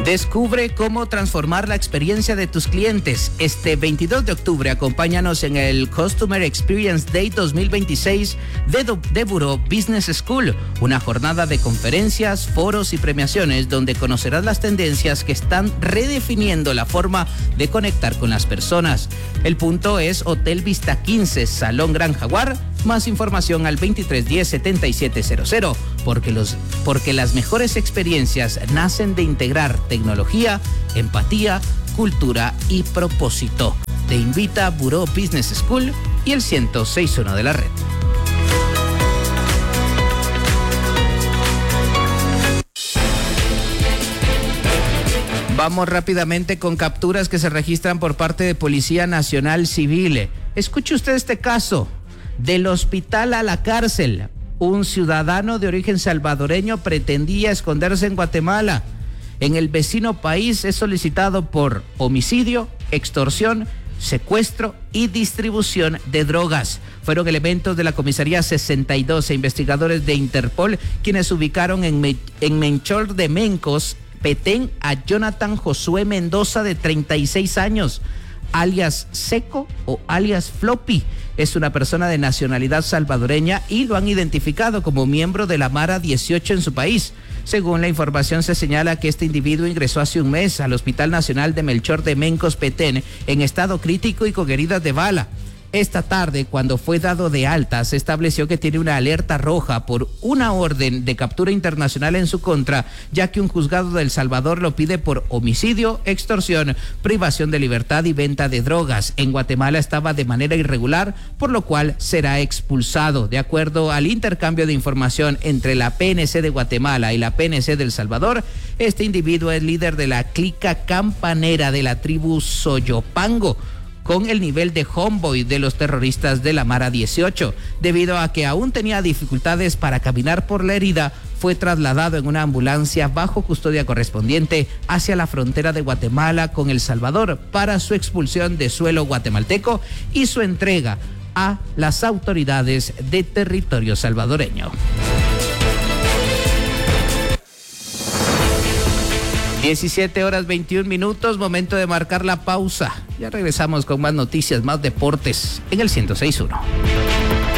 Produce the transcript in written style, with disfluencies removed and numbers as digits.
Descubre cómo transformar la experiencia de tus clientes. Este 22 de octubre, acompáñanos en el Customer Experience Day 2026 de Buró Business School, una jornada de conferencias, foros y premiaciones donde conocerás las tendencias que están redefiniendo la forma de conectar con las personas. El punto es Hotel Vista 15, Salón Gran Jaguar. Más información al 2310-7700, porque las mejores experiencias nacen de integrar tecnología, empatía, cultura y propósito. Te invita Buró Business School y el 106.1 de la red. Vamos rápidamente con capturas que se registran por parte de Policía Nacional Civil. Escuche usted este caso. Del hospital a la cárcel, un ciudadano de origen salvadoreño pretendía esconderse en Guatemala. En el vecino país es solicitado por homicidio, extorsión, secuestro y distribución de drogas. Fueron elementos de la comisaría 62 e investigadores de Interpol quienes ubicaron en Menchor de Mencos, Petén, a Jonathan Josué Mendoza, de 36 años, alias Seco o alias Floppy. Es una persona de nacionalidad salvadoreña y lo han identificado como miembro de la Mara 18 en su país. Según la información, se señala que este individuo ingresó hace un mes al Hospital Nacional de Melchor de Mencos, Petén, en estado crítico y con heridas de bala. Esta tarde, cuando fue dado de alta, se estableció que tiene una alerta roja por una orden de captura internacional en su contra, ya que un juzgado de El Salvador lo pide por homicidio, extorsión, privación de libertad y venta de drogas. En Guatemala estaba de manera irregular, por lo cual será expulsado. De acuerdo al intercambio de información entre la PNC de Guatemala y la PNC de El Salvador, este individuo es líder de la clica campanera de la tribu Soyopango, con el nivel de homeboy de los terroristas de la Mara 18. Debido a que aún tenía dificultades para caminar por la herida, fue trasladado en una ambulancia bajo custodia correspondiente hacia la frontera de Guatemala con El Salvador para su expulsión de suelo guatemalteco y su entrega a las autoridades de territorio salvadoreño. 17:21, momento de marcar la pausa. Ya regresamos con más noticias, más deportes en el 106.1.